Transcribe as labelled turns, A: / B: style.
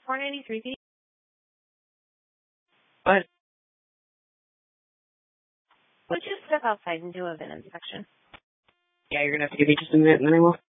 A: 493 PD.
B: What?
A: Would you step outside and do a VIN inspection?
B: Yeah, you're going to have to give me just a minute and then I will.